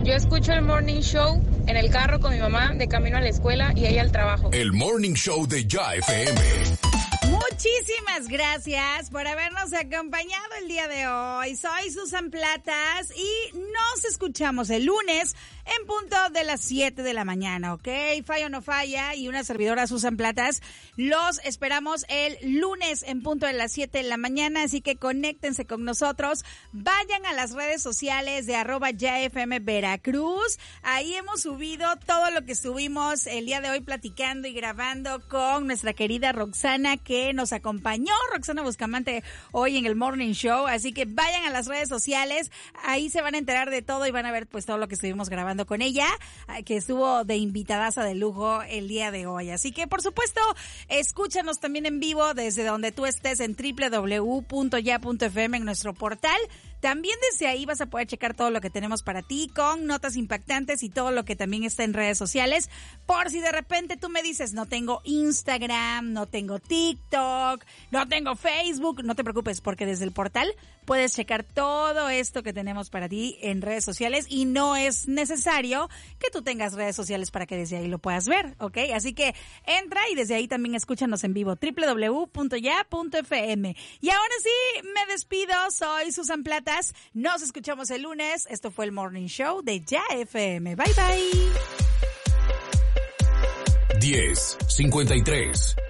Yo escucho el Morning Show en el carro con mi mamá de camino a la escuela y ella al trabajo. El Morning Show de Ya FM. Muchísimas gracias por habernos acompañado el día de hoy. Soy Susan Platas y nos escuchamos el lunes en punto de las 7 de la mañana, ¿ok? Falla o no falla, y una servidora Susan Platas. Los esperamos el lunes en punto de las 7 de la mañana, así que conéctense con nosotros. Vayan a las redes sociales de @YaFM Veracruz. Ahí hemos subido todo lo que estuvimos el día de hoy platicando y grabando con nuestra querida Roxana, que nos acompañó, Roxana Buscamante, hoy en el Morning Show. Así que vayan a las redes sociales, ahí se van a enterar de todo y van a ver pues todo lo que estuvimos grabando con ella, que estuvo de invitadaza de lujo el día de hoy. Así que por supuesto, escúchanos también en vivo desde donde tú estés en www.ya.fm en nuestro portal. También desde ahí vas a poder checar todo lo que tenemos para ti con notas impactantes y todo lo que también está en redes sociales. Por si de repente tú me dices, no tengo Instagram, no tengo TikTok, no tengo Facebook, no te preocupes, porque desde el portal puedes checar todo esto que tenemos para ti en redes sociales y no es necesario que tú tengas redes sociales para que desde ahí lo puedas ver, ¿ok? Así que entra y desde ahí también escúchanos en vivo, www.ya.fm. Y ahora sí, me despido, soy Susan Platas. Nos escuchamos el lunes. Esto fue el Morning Show de Ya FM. Bye bye. 10:53